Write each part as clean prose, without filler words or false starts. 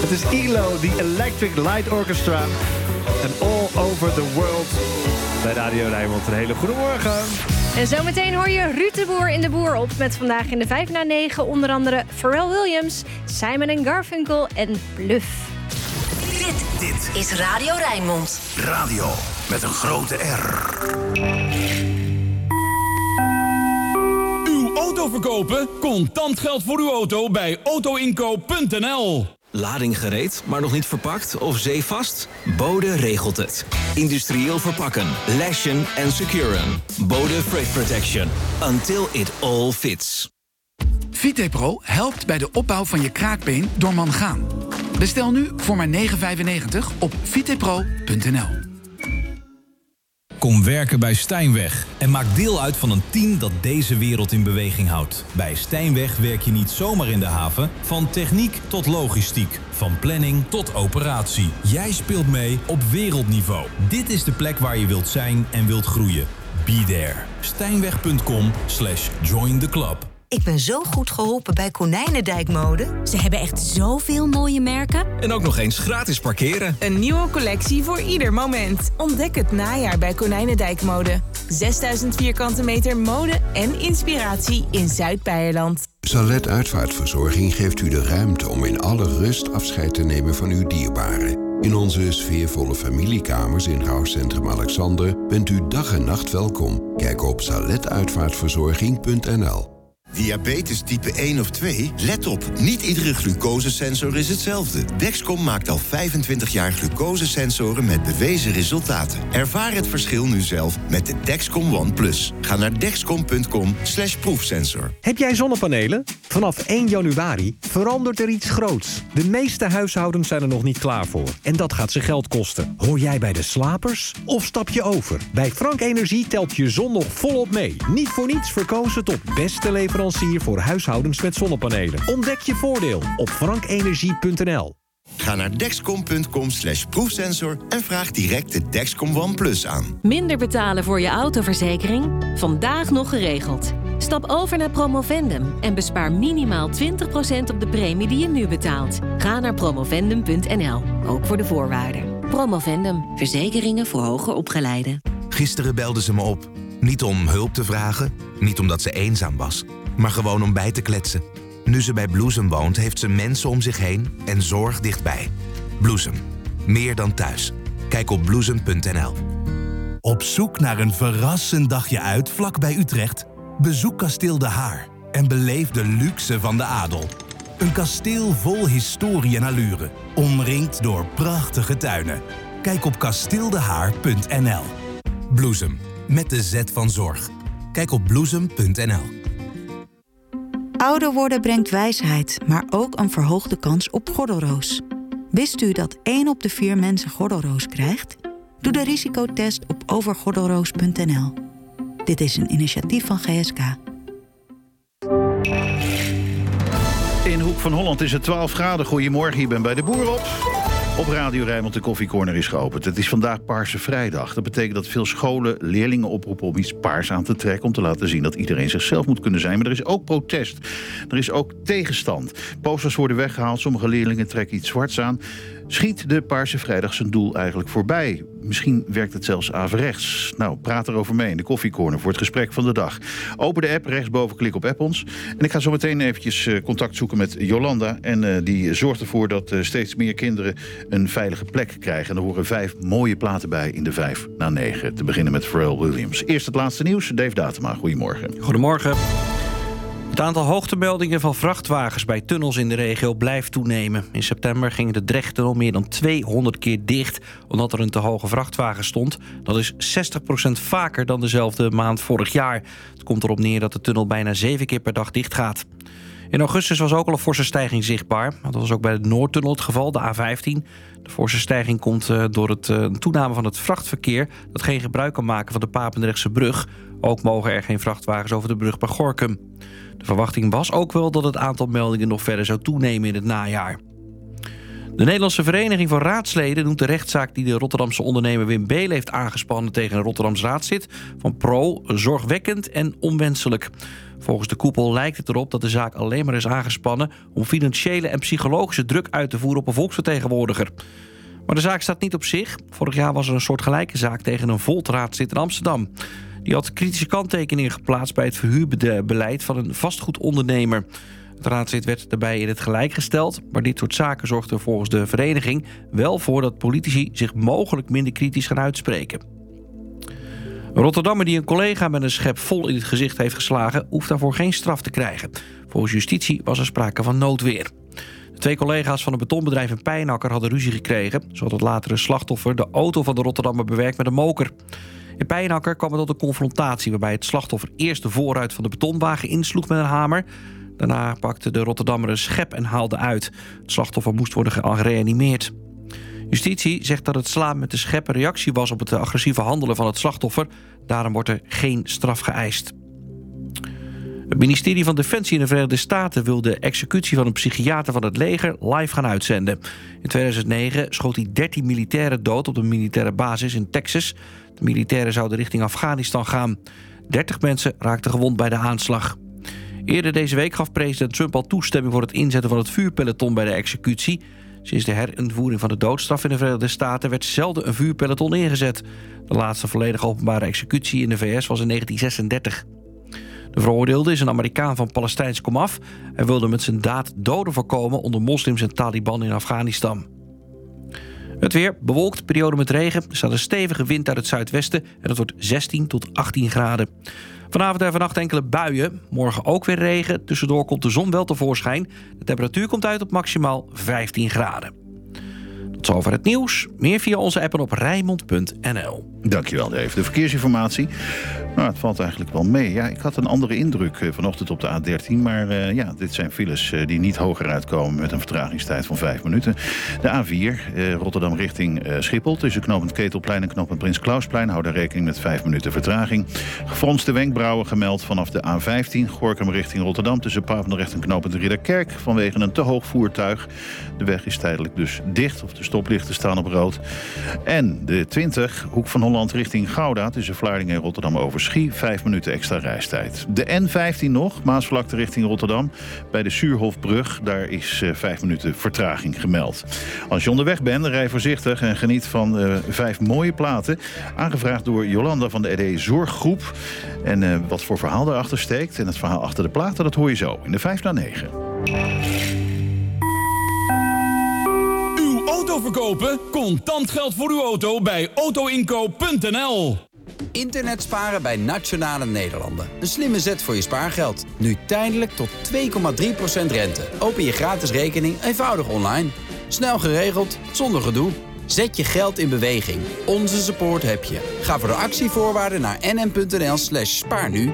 Het is ELO, The Electric Light Orchestra. En All Over the World. Bij Radio Rijnmond een hele goede morgen. En zometeen hoor je Ruud de Boer in de Boer op. Met vandaag in de 5 na 9 onder andere Pharrell Williams, Simon & Garfunkel en Bluff. Dit is Radio Rijnmond. Radio met een grote R. Uw auto verkopen? Contant geld voor uw auto bij autoinkoop.nl. Lading gereed, maar nog niet verpakt of zeevast? Bode regelt het. Industrieel verpakken, lashen en securen. Bode Freight Protection. Until it all fits. Vitepro helpt bij de opbouw van je kraakbeen door mangaan. Bestel nu voor maar €9,95 op vitepro.nl. Kom werken bij Stijnweg en maak deel uit van een team dat deze wereld in beweging houdt. Bij Stijnweg werk je niet zomaar in de haven, van techniek tot logistiek, van planning tot operatie. Jij speelt mee op wereldniveau. Dit is de plek waar je wilt zijn en wilt groeien. Be there. Stijnweg.com/join the club. Ik ben zo goed geholpen bij Konijnendijk-mode. Ze hebben echt zoveel mooie merken. En ook nog eens gratis parkeren. Een nieuwe collectie voor ieder moment. Ontdek het najaar bij Konijnendijk-mode. 6000 vierkante meter mode en inspiratie in Zuid-Beierland. Salet Uitvaartverzorging geeft u de ruimte om in alle rust afscheid te nemen van uw dierbaren. In onze sfeervolle familiekamers in Rouwcentrum Alexander bent u dag en nacht welkom. Kijk op saletuitvaartverzorging.nl. Diabetes type 1 of 2? Let op, niet iedere glucosesensor is hetzelfde. Dexcom maakt al 25 jaar glucosesensoren met bewezen resultaten. Ervaar het verschil nu zelf met de Dexcom One Plus. Ga naar dexcom.com/proefsensor. Heb jij zonnepanelen? Vanaf 1 januari verandert er iets groots. De meeste huishoudens zijn er nog niet klaar voor. En dat gaat ze geld kosten. Hoor jij bij de slapers? Of stap je over? Bij Frank Energie telt je zon nog volop mee. Niet voor niets verkozen tot beste leverancier voor huishoudens met zonnepanelen. Ontdek je voordeel op frankenergie.nl. Ga naar dexcom.com/proefsensor en vraag direct de Dexcom One Plus aan. Minder betalen voor je autoverzekering? Vandaag nog geregeld. Stap over naar Promovendum en bespaar minimaal 20% op de premie die je nu betaalt. Ga naar promovendum.nl, ook voor de voorwaarden. Promovendum, verzekeringen voor hoger opgeleiden. Gisteren belde ze me op. Niet om hulp te vragen, niet omdat ze eenzaam was, maar gewoon om bij te kletsen. Nu ze bij Bloesem woont, heeft ze mensen om zich heen en zorg dichtbij. Bloesem. Meer dan thuis. Kijk op bloesem.nl. Op zoek naar een verrassend dagje uit vlakbij Utrecht? Bezoek Kasteel De Haar en beleef de luxe van de adel. Een kasteel vol historie en allure, omringd door prachtige tuinen. Kijk op kasteeldehaar.nl. Bloesem, met de Z van zorg. Kijk op bloesem.nl. Ouder worden brengt wijsheid, maar ook een verhoogde kans op gordelroos. Wist u dat 1 op de 4 mensen gordelroos krijgt? Doe de risicotest op overgordelroos.nl. Dit is een initiatief van GSK. In Hoek van Holland is het 12 graden. Goedemorgen, ik ben bij de Boer op. Op Radio Rijnmond de koffiecorner is geopend. Het is vandaag Paarse Vrijdag. Dat betekent dat veel scholen leerlingen oproepen om iets paars aan te trekken, om te laten zien dat iedereen zichzelf moet kunnen zijn. Maar er is ook protest. Er is ook tegenstand. Posters worden weggehaald. Sommige leerlingen trekken iets zwarts aan. Schiet de Paarse Vrijdag zijn doel eigenlijk voorbij? Misschien werkt het zelfs averechts. Nou, praat erover mee in de koffiecorner voor het gesprek van de dag. Open de app, rechtsboven klik op app ons. En ik ga zo meteen eventjes contact zoeken met Jolanda. En die zorgt ervoor dat steeds meer kinderen een veilige plek krijgen. En er horen 5 mooie platen bij in de 5 na 9. Te beginnen met Pharrell Williams. Eerst het laatste nieuws. Dave Datema, goedemorgen. Goedemorgen. Het aantal hoogtemeldingen van vrachtwagens bij tunnels in de regio blijft toenemen. In september ging de Drechttunnel meer dan 200 keer dicht, omdat er een te hoge vrachtwagen stond. Dat is 60% vaker dan dezelfde maand vorig jaar. Het komt erop neer dat de tunnel bijna 7 keer per dag dicht gaat. In augustus was ook al een forse stijging zichtbaar. Dat was ook bij de Noordtunnel het geval, de A15. De forse stijging komt door het toename van het vrachtverkeer dat geen gebruik kan maken van de Papendrechtse brug. Ook mogen er geen vrachtwagens over de brug bij Gorinchem. De verwachting was ook wel dat het aantal meldingen nog verder zou toenemen in het najaar. De Nederlandse Vereniging van Raadsleden noemt de rechtszaak die de Rotterdamse ondernemer Wim Beelen heeft aangespannen tegen een Rotterdams raadslid van Pro zorgwekkend en onwenselijk. Volgens de koepel lijkt het erop dat de zaak alleen maar is aangespannen om financiële en psychologische druk uit te voeren op een volksvertegenwoordiger. Maar de zaak staat niet op zich. Vorig jaar was er een soortgelijke zaak tegen een Volt-raadslid in Amsterdam. Die had kritische kanttekeningen geplaatst bij het verhuurbeleid van een vastgoedondernemer. Het raadslid werd daarbij in het gelijk gesteld, maar dit soort zaken zorgt er volgens de vereniging wel voor dat politici zich mogelijk minder kritisch gaan uitspreken. Een Rotterdammer die een collega met een schep vol in het gezicht heeft geslagen, hoeft daarvoor geen straf te krijgen. Volgens justitie was er sprake van noodweer. De 2 collega's van een betonbedrijf in Pijnakker hadden ruzie gekregen. Zo had het latere slachtoffer de auto van de Rotterdammer bewerkt met een moker. In Pijnakker kwam het tot een confrontatie waarbij het slachtoffer eerst de voorruit van de betonwagen insloeg met een hamer. Daarna pakte de Rotterdammer een schep en haalde uit. Het slachtoffer moest worden gereanimeerd. Justitie zegt dat het slaan met de schep een reactie was op het agressieve handelen van het slachtoffer. Daarom wordt er geen straf geëist. Het ministerie van Defensie in de Verenigde Staten wil de executie van een psychiater van het leger live gaan uitzenden. In 2009 schoot hij 13 militairen dood op een militaire basis in Texas. De militairen zouden richting Afghanistan gaan. 30 mensen raakten gewond bij de aanslag. Eerder deze week gaf president Trump al toestemming voor het inzetten van het vuurpeloton bij de executie. Sinds de herinvoering van de doodstraf in de Verenigde Staten werd zelden een vuurpeloton ingezet. De laatste volledig openbare executie in de VS was in 1936. De veroordeelde is een Amerikaan van Palestijns komaf. Hij wilde met zijn daad doden voorkomen onder moslims en Taliban in Afghanistan. Het weer, bewolkt, periode met regen. Er staat een stevige wind uit het zuidwesten en het wordt 16 tot 18 graden. Vanavond en vannacht enkele buien. Morgen ook weer regen. Tussendoor komt de zon wel tevoorschijn. De temperatuur komt uit op maximaal 15 graden. Tot zover het nieuws. Meer via onze app en op Rijnmond.nl. Dankjewel, Dave. De verkeersinformatie. Nou, het valt eigenlijk wel mee. Ja, ik had een andere indruk vanochtend op de A13. Maar dit zijn files die niet hoger uitkomen met een vertragingstijd van 5 minuten. De A4, Rotterdam richting Schiphol. Tussen knooppunt Ketelplein en knooppunt Prins Klausplein. Hou daar rekening met 5 minuten vertraging. Gefronste wenkbrauwen gemeld vanaf de A15. Gorinchem richting Rotterdam. Tussen Papendrecht en knooppunt Ridderkerk. Vanwege een te hoog voertuig. De weg is tijdelijk dus dicht. Of de stoplichten staan op rood. En de 20, Hoek van Holland richting Gouda. Tussen Vlaardingen en Rotterdam over Schie, 5 minuten extra reistijd. De N15 nog, Maasvlakte richting Rotterdam. Bij de Suurhofbrug, daar is 5 minuten vertraging gemeld. Als je onderweg bent, rij voorzichtig en geniet van 5 mooie platen. Aangevraagd door Jolanda van de ED Zorggroep. En wat voor verhaal daarachter steekt en het verhaal achter de platen, dat hoor je zo in de 5 na 9. Uw auto verkopen? Contant geld voor uw auto bij autoinkoop.nl. Internet sparen bij Nationale Nederlanden. Een slimme zet voor je spaargeld. Nu tijdelijk tot 2,3% rente. Open je gratis rekening eenvoudig online. Snel geregeld, zonder gedoe. Zet je geld in beweging. Onze support heb je. Ga voor de actievoorwaarden naar nm.nl/spaarnu.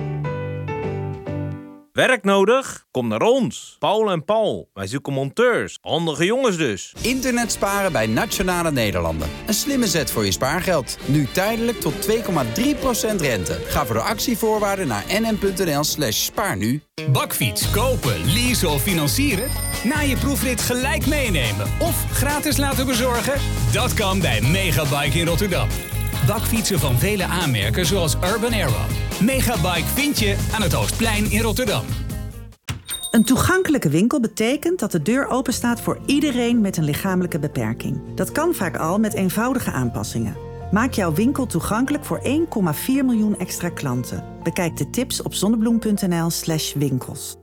Werk nodig? Kom naar ons. Paul en Paul. Wij zoeken monteurs. Handige jongens dus. Internet sparen bij Nationale Nederlanden. Een slimme zet voor je spaargeld. Nu tijdelijk tot 2,3% rente. Ga voor de actievoorwaarden naar nm.nl/spaarnu. Bakfiets, kopen, leasen of financieren? Na je proefrit gelijk meenemen of gratis laten bezorgen? Dat kan bij Megabike in Rotterdam. Bakfietsen van vele aanmerken zoals Urban Arrow. Megabike vind je aan het Oostplein in Rotterdam. Een toegankelijke winkel betekent dat de deur open staat voor iedereen met een lichamelijke beperking. Dat kan vaak al met eenvoudige aanpassingen. Maak jouw winkel toegankelijk voor 1,4 miljoen extra klanten. Bekijk de tips op zonnebloem.nl/winkels.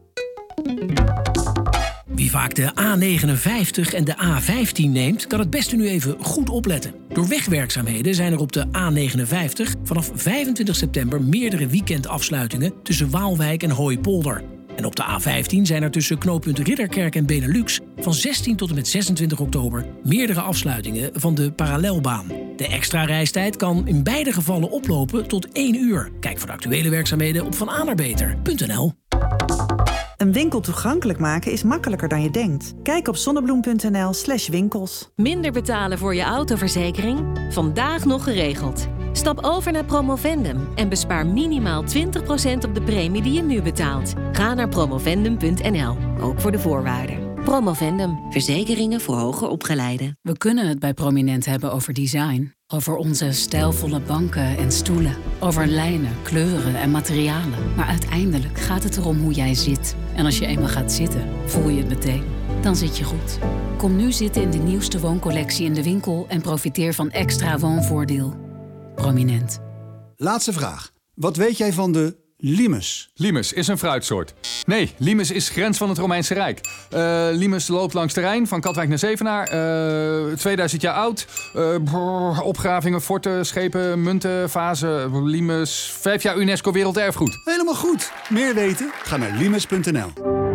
Wie vaak de A59 en de A15 neemt, kan het beste nu even goed opletten. Door wegwerkzaamheden zijn er op de A59 vanaf 25 september meerdere weekendafsluitingen tussen Waalwijk en Hooipolder. En op de A15 zijn er tussen knooppunt Ridderkerk en Benelux van 16 tot en met 26 oktober meerdere afsluitingen van de parallelbaan. De extra reistijd kan in beide gevallen oplopen tot 1 uur. Kijk voor de actuele werkzaamheden op vananerbeter.nl. Een winkel toegankelijk maken is makkelijker dan je denkt. Kijk op zonnebloem.nl/winkels. Minder betalen voor je autoverzekering? Vandaag nog geregeld. Stap over naar Promovendum en bespaar minimaal 20% op de premie die je nu betaalt. Ga naar promovendum.nl, ook voor de voorwaarden. Promovendum. Verzekeringen voor hoger opgeleiden. We kunnen het bij Prominent hebben over design. Over onze stijlvolle banken en stoelen. Over lijnen, kleuren en materialen. Maar uiteindelijk gaat het erom hoe jij zit. En als je eenmaal gaat zitten, voel je het meteen. Dan zit je goed. Kom nu zitten in de nieuwste wooncollectie in de winkel... en profiteer van extra woonvoordeel. Prominent. Laatste vraag. Wat weet jij van de limes? Limes is een fruitsoort. Nee, limes is grens van het Romeinse Rijk. Limes loopt langs de Rijn, van Katwijk naar Zevenaar. 2000 jaar oud. Opgravingen, forten, schepen, munten, vazen. Limes, 5 jaar UNESCO Werelderfgoed. Helemaal goed. Meer weten? Ga naar limes.nl.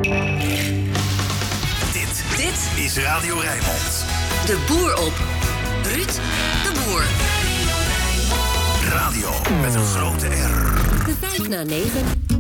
Dit is Radio Rijnmond. De boer op. Ruud de Boer. Radio met een grote R. De 5 na 9.